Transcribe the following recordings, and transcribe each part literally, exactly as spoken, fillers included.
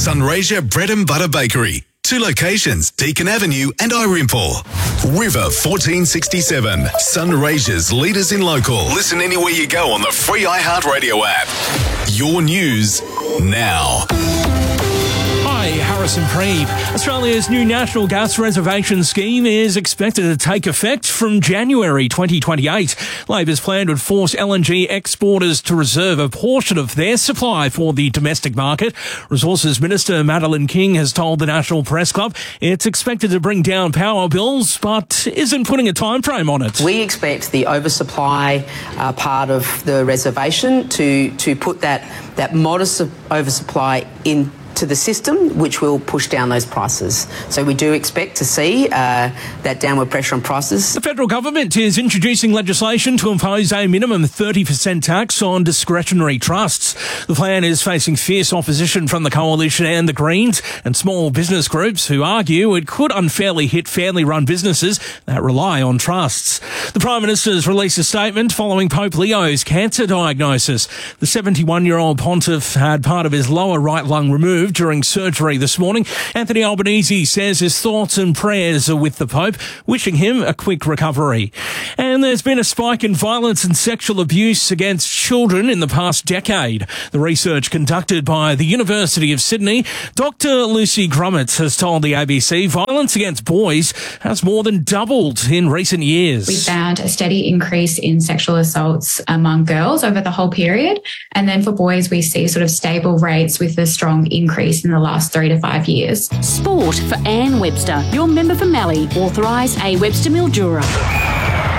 Sunraysia Bread and Butter Bakery. Two locations, Deakin Avenue and Irimple. River fourteen sixty-seven, Sunraysia's leaders in local. Listen anywhere you go on the free iHeartRadio app. Your news now. Hi, Harrison Preeb. Australia's new National Gas Reservation Scheme is expected to take effect from January twenty twenty-eight. Labor's plan would force L N G exporters to reserve a portion of their supply for the domestic market. Resources Minister Madeleine King has told the National Press Club it's expected to bring down power bills, but isn't putting a time frame on it. We expect the oversupply uh, part of the reservation to, to put that, that modest oversupply in to the system, which will push down those prices. So we do expect to see uh, that downward pressure on prices. The federal government is introducing legislation to impose a minimum thirty percent tax on discretionary trusts. The plan is facing fierce opposition from the Coalition and the Greens and small business groups who argue it could unfairly hit family-run businesses that rely on trusts. The Prime Minister's released a statement following Pope Leo's cancer diagnosis. The seventy-one-year-old pontiff had part of his lower right lung removed during surgery this morning. Anthony Albanese says his thoughts and prayers are with the Pope, wishing him a quick recovery. And there's been a spike in violence and sexual abuse against children in the past decade. The research conducted by the University of Sydney, Doctor Lucy Grummet has told the A B C violence against boys has more than doubled in recent years. We found a steady increase in sexual assaults among girls over the whole period. And then for boys, we see sort of stable rates with a strong increase in the last three to five years. Sport for Anne Webster, your member for Mallee, authorised A Webster Mildura.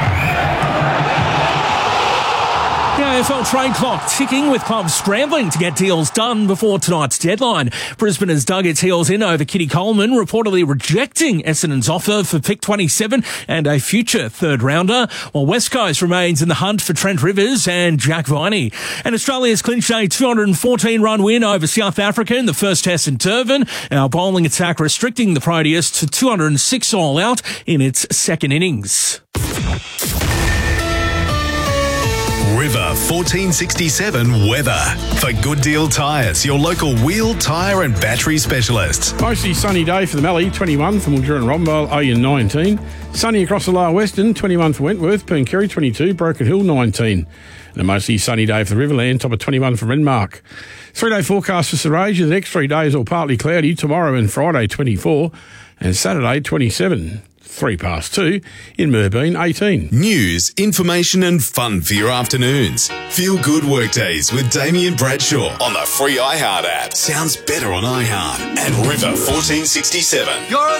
The A F L trade clock ticking with clubs scrambling to get deals done before tonight's deadline. Brisbane has dug its heels in over Kitty Coleman, reportedly rejecting Essendon's offer for pick twenty-seven and a future third rounder, while West Coast remains in the hunt for Trent Rivers and Jack Viney. And Australia's clinched a two hundred fourteen run win over South Africa in the first test in Durban. Our bowling attack restricting the Proteas to two hundred six all out in its second innings. River fourteen sixty-seven weather. For Good Deal Tyres, your local wheel, tyre and battery specialists. Mostly sunny day for the Mallee, twenty-one for Mildura and Romvale, Oyen nineteen. Sunny across the Lower Western, twenty-one for Wentworth, Pernkerry twenty-two, Broken Hill nineteen. And a mostly sunny day for the Riverland, top of twenty-one for Renmark. Three-day forecast for Sarasia, the next three days all partly cloudy, tomorrow and Friday twenty-four, and Saturday twenty-seven. Three past two in Merbeen, eighteen. News, information and fun for your afternoons. Feel good workdays with Damien Bradshaw on the free iHeart app. Sounds better on iHeart. And River fourteen sixty-seven. You're